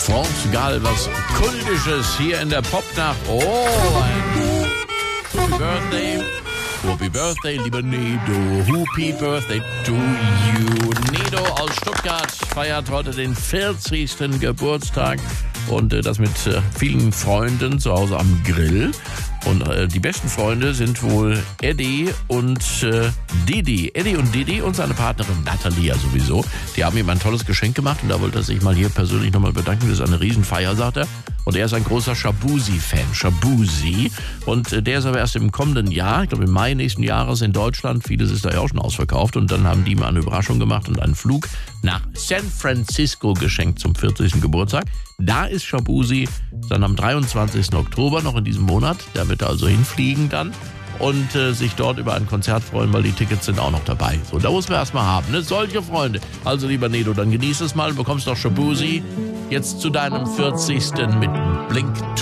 France Gall, was Kultisches hier in der Popnacht. Oh, ein Happy Birthday. Happy Birthday, lieber Nedo. Happy Birthday to you. Nedo aus Stuttgart feiert heute den 40. Geburtstag und das mit vielen Freunden zu Hause am Grill. Und die besten Freunde sind wohl Eddie und Didi. Eddie und Didi und seine Partnerin Natalie ja sowieso. Die haben ihm ein tolles Geschenk gemacht und da wollte er sich mal hier persönlich nochmal bedanken. Das ist eine Riesenfeier, sagt er. Und er ist ein großer Shaboozey-Fan, Shaboozey. Und der ist aber erst im kommenden Jahr, ich glaube im Mai nächsten Jahres in Deutschland. Vieles ist da ja auch schon ausverkauft. Und dann haben die ihm eine Überraschung gemacht und einen Flug nach San Francisco geschenkt zum 40. Geburtstag. Da ist Shaboozey dann am 23. Oktober noch in diesem Monat. Da wird er also hinfliegen dann und sich dort über ein Konzert freuen, weil die Tickets sind auch noch dabei. So, da muss man erstmal haben, ne? Solche Freunde. Also lieber Nedo, dann genieß es mal, bekommst doch Shaboozey jetzt zu deinem 40. mit Blink